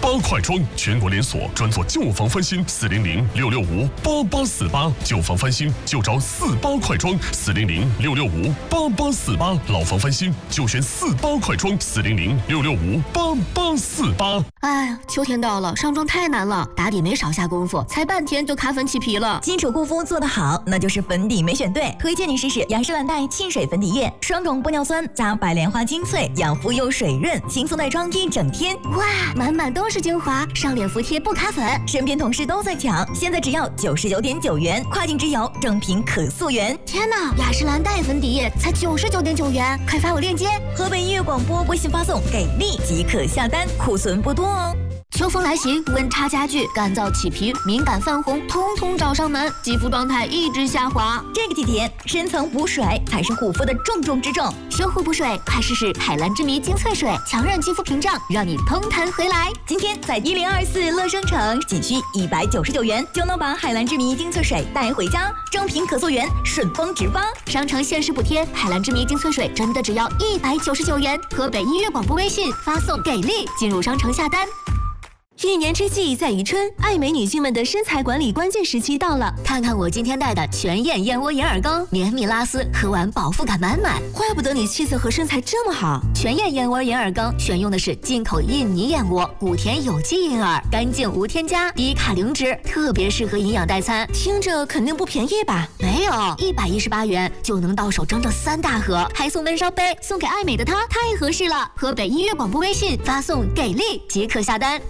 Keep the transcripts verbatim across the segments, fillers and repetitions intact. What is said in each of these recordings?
八快装，全国连锁，专做旧房翻新，四零零六六五八八四八，旧房翻新就找四八快装，四零零六六五八八四八，老房翻新就选四八快装，四零零六六五八八四八。 哎呀，秋天到了，上妆太难了，打底没少下功夫，才半天就卡粉起皮了。 基础护肤做得好，那就是粉底没选对。推荐你试试雅诗兰黛沁水粉底液，双种玻尿酸加白莲花精粹，养肤又水润，轻松耐妆一整天。 哇，满满都是精华，上脸服帖不卡粉。 身边同事都在抢，现在只要九十九点九元，跨境直邮，正品可溯源。 天哪，雅诗兰黛粉底液才九十九点九元，快发我链接。 河北音乐广播微信发送给力即可下单，库存不多哦。 秋风来袭，温差加剧，干燥起皮、敏感泛红，通通找上门，肌肤状态一直下滑。 这个季节，深层补水才是护肤的重中之重。 修护补水，快试试海蓝之谜精粹水，强韧肌肤屏障，让你通弹回来。 今天在一零二四乐生城，仅需一百九十九元就能把海蓝之谜精粹水带回家，正品可溯源，顺丰直发。 商城限时补贴，海蓝之谜精粹水真的只要一百九十九元。河北音乐广播微信发送给力，进入商城下单。 一年之计在于春，爱美女性们的身材管理关键时期到了。 看看我今天带的全燕燕窝银耳羹，绵密拉丝，喝完饱腹感满满。 怪不得你气色和身材这么好。 全燕燕窝银耳羹选用的是进口印尼燕窝，谷田有机银耳，干净无添加，低卡零脂，特别适合营养代餐。 听着肯定不便宜吧？ 没有，一百一十八元就能到手整整三大盒，还送温烧杯，送给爱美的她太合适了。河北音乐广播微信发送给力即可下单。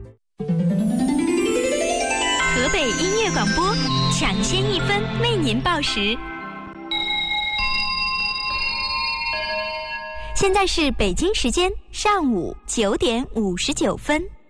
河北音乐广播，抢先一分为您报时。现在是北京时间上午九点五十九分。